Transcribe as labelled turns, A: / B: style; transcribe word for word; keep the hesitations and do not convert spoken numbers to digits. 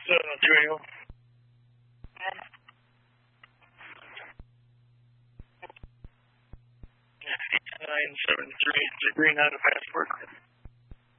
A: seven three. Nine seven three. It's a green out of passport.